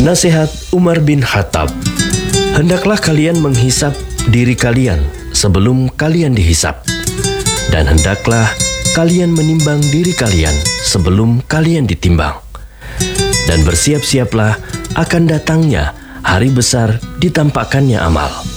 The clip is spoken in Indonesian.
Nasihat Umar bin Khattab. Hendaklah kalian menghisap diri kalian sebelum kalian dihisap, dan hendaklah kalian menimbang diri kalian sebelum kalian ditimbang. Dan bersiap-siaplah akan datangnya hari besar ditampakkannya amal.